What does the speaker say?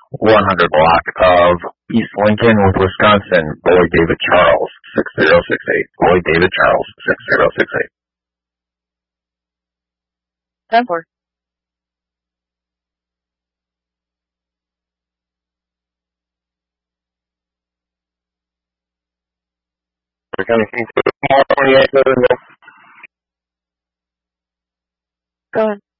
100 block of East Lincoln with Wisconsin, Boy David Charles, 6068. Boy David Charles, 6068. 10-4. County King 28. Go ahead.